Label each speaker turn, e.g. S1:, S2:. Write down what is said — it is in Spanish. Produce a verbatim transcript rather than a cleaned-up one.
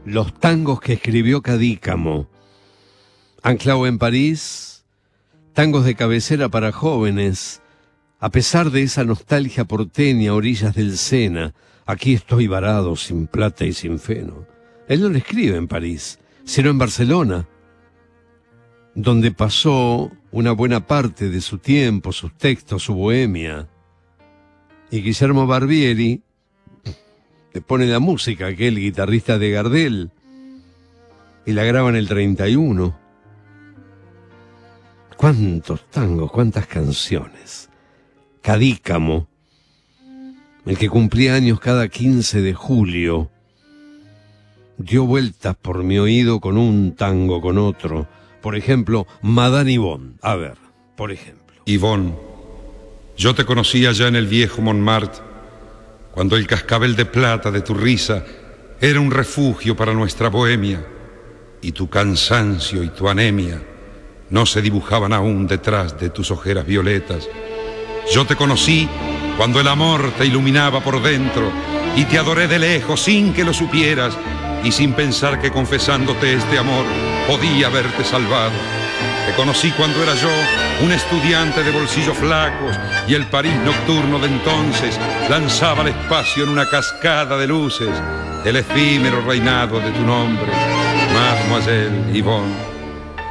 S1: Los tangos que escribió Cadícamo. Anclado en París, tangos de cabecera para jóvenes. A pesar de esa nostalgia porteña a orillas del Sena, aquí estoy varado sin plata y sin feno. Él no lo escribe en París, sino en Barcelona, donde pasó una buena parte de su tiempo, sus textos, su bohemia. Y Guillermo Barbieri le pone la música, aquel guitarrista de Gardel, y la graba en el treinta y uno. ¿Cuántos tangos, cuántas canciones? Cadícamo, el que cumplía años cada quince de julio, dio vueltas por mi oído con un tango, con otro. Por ejemplo, Madame Yvonne. A ver, por ejemplo.
S2: Yvonne, yo te conocí allá en el viejo Montmartre, cuando el cascabel de plata de tu risa era un refugio para nuestra bohemia, y tu cansancio y tu anemia no se dibujaban aún detrás de tus ojeras violetas. Yo te conocí cuando el amor te iluminaba por dentro, y te adoré de lejos sin que lo supieras, y sin pensar que confesándote este amor podía haberte salvado. Te conocí cuando era yo un estudiante de bolsillos flacos, y el París nocturno de entonces lanzaba al espacio en una cascada de luces el efímero reinado de tu nombre, Mademoiselle Yvonne.